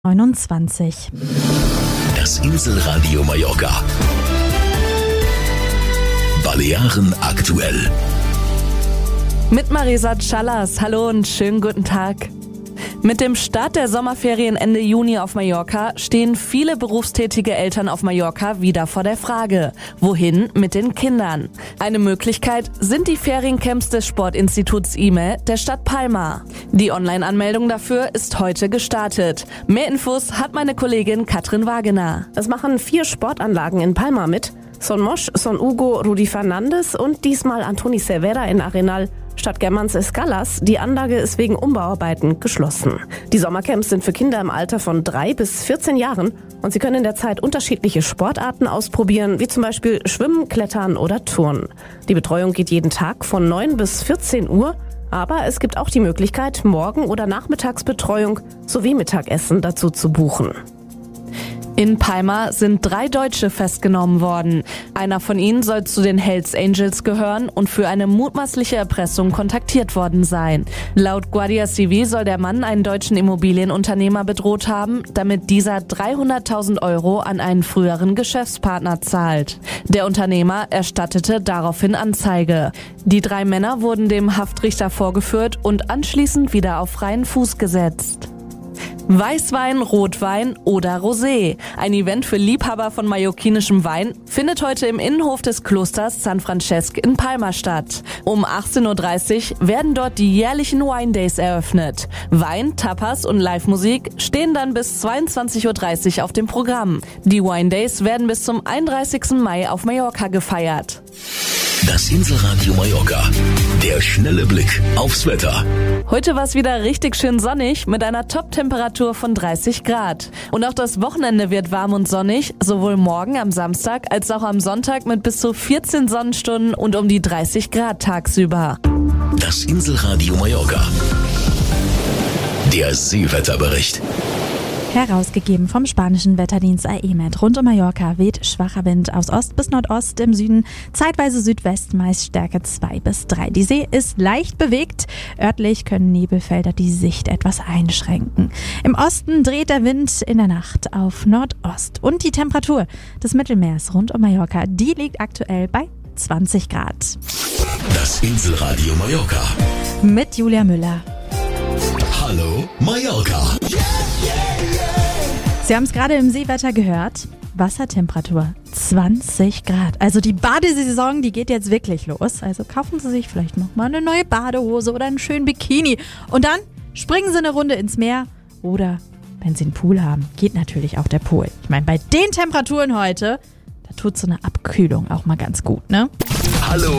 29. Das Inselradio Mallorca. Balearen aktuell. Mit Marisa Callas. Hallo und schönen guten Tag. Mit dem Start der Sommerferien Ende Juni auf Mallorca stehen viele berufstätige Eltern auf Mallorca wieder vor der Frage: Wohin mit den Kindern? Eine Möglichkeit sind die Feriencamps des Sportinstituts IME der Stadt Palma. Die Online-Anmeldung dafür ist heute gestartet. Mehr Infos hat meine Kollegin Katrin Wagener. Es machen 4 Sportanlagen in Palma mit. Son Moix, Son Hugo, Rudi Fernandes und diesmal Antoni Cervera in Arenal statt Germans Escalas. Die Anlage ist wegen Umbauarbeiten geschlossen. Die Sommercamps sind für Kinder im Alter von 3 bis 14 Jahren und sie können in der Zeit unterschiedliche Sportarten ausprobieren, wie zum Beispiel Schwimmen, Klettern oder Turnen. Die Betreuung geht jeden Tag von 9 bis 14 Uhr, aber es gibt auch die Möglichkeit, Morgen- oder Nachmittagsbetreuung sowie Mittagessen dazu zu buchen. In Palma sind 3 Deutsche festgenommen worden. Einer von ihnen soll zu den Hells Angels gehören und für eine mutmaßliche Erpressung kontaktiert worden sein. Laut Guardia Civil soll der Mann einen deutschen Immobilienunternehmer bedroht haben, damit dieser 300.000 Euro an einen früheren Geschäftspartner zahlt. Der Unternehmer erstattete daraufhin Anzeige. Die 3 Männer wurden dem Haftrichter vorgeführt und anschließend wieder auf freien Fuß gesetzt. Weißwein, Rotwein oder Rosé. Ein Event für Liebhaber von mallorquinischem Wein findet heute im Innenhof des Klosters San Francesc in Palma statt. Um 18.30 Uhr werden dort die jährlichen Wine Days eröffnet. Wein, Tapas und Live-Musik stehen dann bis 22.30 Uhr auf dem Programm. Die Wine Days werden bis zum 31. Mai auf Mallorca gefeiert. Das Inselradio Mallorca. Der schnelle Blick aufs Wetter. Heute war es wieder richtig schön sonnig mit einer Top-Temperatur von 30 Grad. Und auch das Wochenende wird warm und sonnig, sowohl morgen am Samstag als auch am Sonntag mit bis zu 14 Sonnenstunden und um die 30 Grad tagsüber. Das Inselradio Mallorca. Der Seewetterbericht. Herausgegeben vom spanischen Wetterdienst AEMET. Rund um Mallorca weht schwacher Wind aus Ost bis Nordost, im Süden zeitweise Südwest, meist Stärke 2 bis 3. Die See ist leicht bewegt. Örtlich können Nebelfelder die Sicht etwas einschränken. Im Osten dreht der Wind in der Nacht auf Nordost. Und die Temperatur des Mittelmeers rund um Mallorca, die liegt aktuell bei 20 Grad. Das Inselradio Mallorca. Mit Julia Müller. Hallo Mallorca. Sie haben es gerade im Seewetter gehört. Wassertemperatur 20 Grad. Also die Badesaison, die geht jetzt wirklich los. Also kaufen Sie sich vielleicht nochmal eine neue Badehose oder einen schönen Bikini. Und dann springen Sie eine Runde ins Meer. Oder, wenn Sie einen Pool haben, geht natürlich auch der Pool. Ich meine, bei den Temperaturen heute, da tut so eine Abkühlung auch mal ganz gut, ne? Hallo